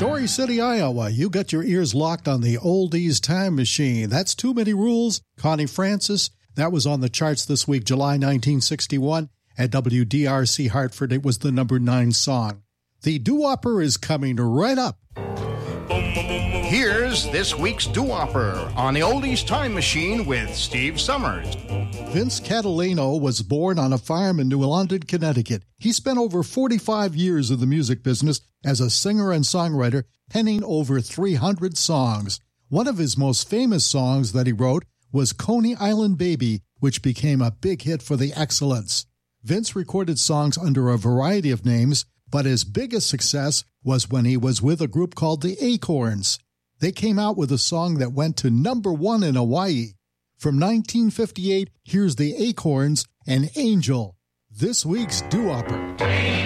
Story City, Iowa, you got your ears locked on the Oldies Time Machine. That's Too Many Rules. Connie Francis, that was on the charts this week, July 1961. At WDRC Hartford, it was the number 9 song. The doo-wopper is coming right up. Here's this week's doo-wopper on the Oldies Time Machine with Steve Summers. Vince Catalano was born on a farm in New London, Connecticut. He spent over 45 years in the music business as a singer and songwriter, penning over 300 songs. One of his most famous songs that he wrote was Coney Island Baby, which became a big hit for the Excellents. Vince recorded songs under a variety of names, but his biggest success was when he was with a group called the Acorns. They came out with a song that went to number 1 in Hawaii. From 1958, here's the Acorns and Angel, this week's doo-wopper.